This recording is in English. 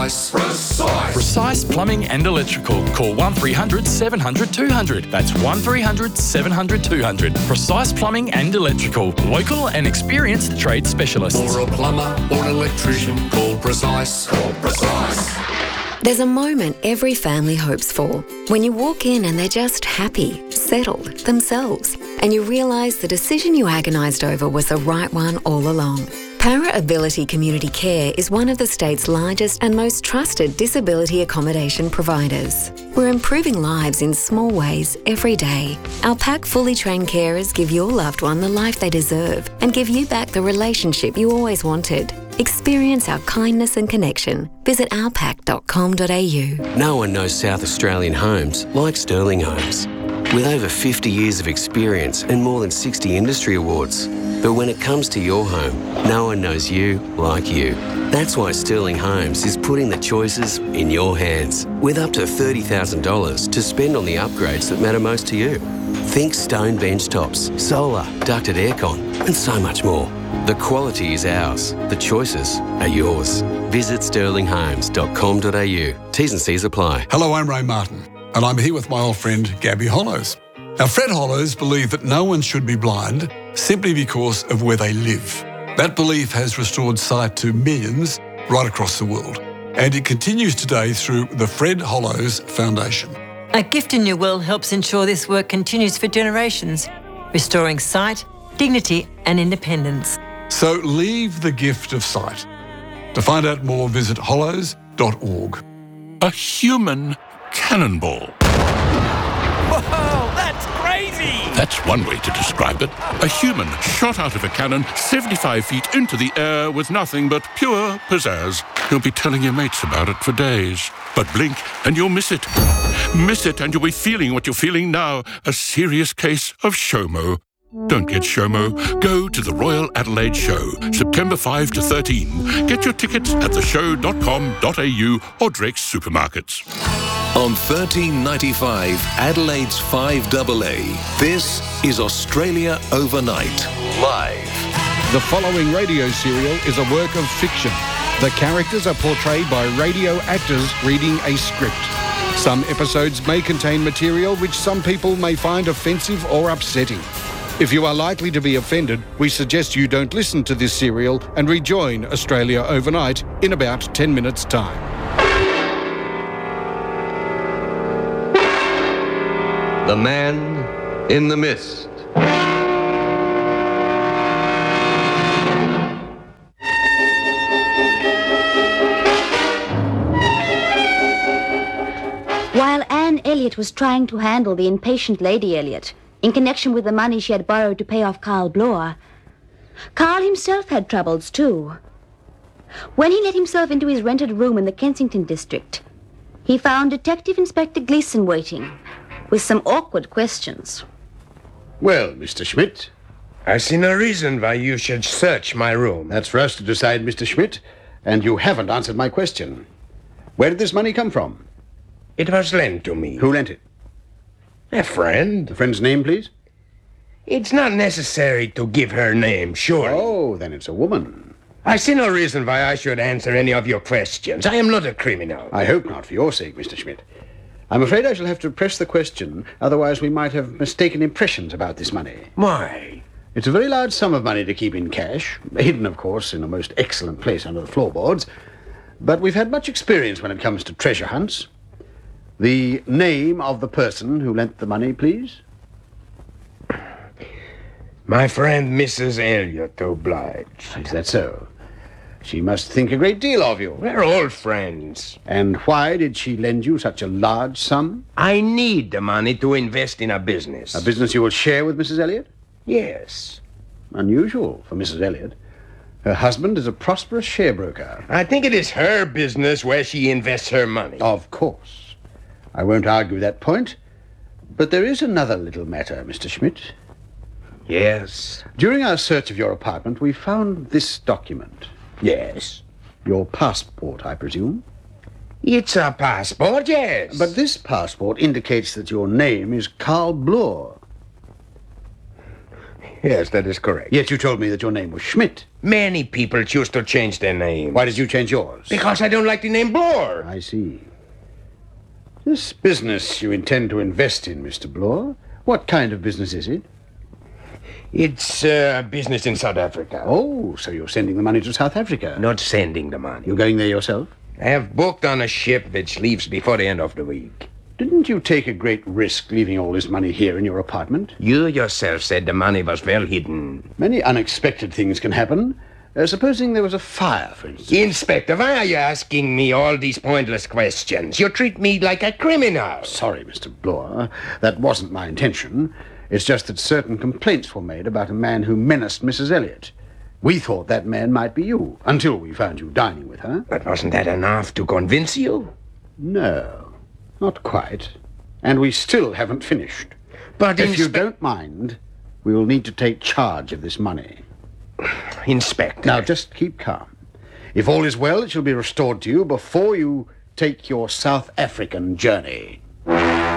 Precise. Precise. Precise Plumbing and Electrical. Call 1300 700 200. That's 1300 700 200. Precise Plumbing and Electrical. Local and experienced trade specialists. For a plumber or an electrician, call Precise. Call Precise. There's a moment every family hopes for. When you walk in and they're just happy, settled, themselves, and you realise the decision you agonised over was the right one all along. Para Ability Community Care is one of the state's largest and most trusted disability accommodation providers. We're improving lives in small ways every day. Our PAC fully trained carers give your loved one the life they deserve and give you back the relationship you always wanted. Experience our kindness and connection. Visit ourpac.com.au. No one knows South Australian homes like Sterling Homes. With over 50 years of experience and more than 60 industry awards. But when it comes to your home, no one knows you like you. That's why Sterling Homes is putting the choices in your hands, with up to $30,000 to spend on the upgrades that matter most to you. Think stone bench tops, solar, ducted aircon, and so much more. The quality is ours. The choices are yours. Visit sterlinghomes.com.au. T's and C's apply. Hello, I'm Ray Martin, and I'm here with my old friend Gabby Hollows. Now, Fred Hollows believed that no one should be blind simply because of where they live. That belief has restored sight to millions right across the world, and it continues today through the Fred Hollows Foundation. A Gift in Your Will helps ensure this work continues for generations, restoring sight, dignity and independence. So leave the gift of sight. To find out more, visit hollows.org. A human cannonball. Whoa, that's crazy! That's one way to describe it. A human shot out of a cannon 75 feet into the air with nothing but pure pizzazz. You'll be telling your mates about it for days. But blink and you'll miss it. Miss it and you'll be feeling what you're feeling now. A serious case of SHOMO. Don't get SHOMO. Go to the Royal Adelaide Show, September 5 to 13. Get your tickets at theshow.com.au or Drake's Supermarkets. On 1395 Adelaide's 5AA, this is Australia Overnight, live. The following radio serial is a work of fiction. The characters are portrayed by radio actors reading a script. Some episodes may contain material which some people may find offensive or upsetting. If you are likely to be offended, we suggest you don't listen to this serial and rejoin Australia Overnight in about 10 minutes' time. The Man in the Mist. While Anne Elliot was trying to handle the impatient Lady Elliot, in connection with the money she had borrowed to pay off Carl Bloor, Carl himself had troubles, too. When he let himself into his rented room in the Kensington district, he found Detective Inspector Gleeson waiting, with some awkward questions. Well, Mr. Schmidt, I see no reason why you should search my room. That's for us to decide, Mr. Schmidt, and you haven't answered my question. Where did this money come from? It was lent to me. Who lent it? A friend. The friend's name, please? It's not necessary to give her name, sure. Oh, then it's a woman. I see no reason why I should answer any of your questions. I am not a criminal. I hope not, for your sake, Mr. Schmidt. I'm afraid I shall have to press the question, otherwise we might have mistaken impressions about this money. Why? It's a very large sum of money to keep in cash, hidden, of course, in a most excellent place under the floorboards. But we've had much experience when it comes to treasure hunts. The name of the person who lent the money, please? My friend Mrs. Elliot, obliged. Is that so? She must think a great deal of you. We're old friends. And why did she lend you such a large sum? I need the money to invest in a business. A business you will share with Mrs. Elliot? Yes. Unusual for Mrs. Elliot. Her husband is a prosperous sharebroker. I think it is her business where she invests her money. Of course. I won't argue that point. But there is another little matter, Mr. Schmidt. Yes? During our search of your apartment, we found this document. Yes? Your passport, I presume? It's a passport, yes. But this passport indicates that your name is Carl Bloor. Yes, that is correct. Yet you told me that your name was Schmidt. Many people choose to change their name. Why did you change yours? Because I don't like the name Bloor. I see. This business you intend to invest in, Mr. Bloor, what kind of business is it? It's a business in South Africa. Oh, so you're sending the money to South Africa? Not sending the money. You're going there yourself? I have booked on a ship which leaves before the end of the week. Didn't you take a great risk leaving all this money here in your apartment? You yourself said the money was well hidden. Many unexpected things can happen. Supposing there was a fire, for instance. Inspector, why are you asking me all these pointless questions? You treat me like a criminal. Sorry, Mr. Bloor. That wasn't my intention. It's just that certain complaints were made about a man who menaced Mrs. Elliot. We thought that man might be you, until we found you dining with her. But wasn't that enough to convince you? No, not quite. And we still haven't finished. But if you don't mind, we will need to take charge of this money. Inspector. Now, just keep calm. If all is well, it shall be restored to you before you take your South African journey.